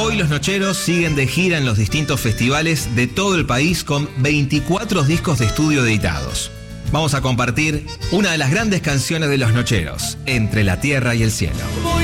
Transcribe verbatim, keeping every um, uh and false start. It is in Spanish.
Hoy los Nocheros siguen de gira en los distintos festivales de todo el país con veinticuatro discos de estudio editados. Vamos a compartir una de las grandes canciones de los Nocheros, Entre la Tierra y el Cielo.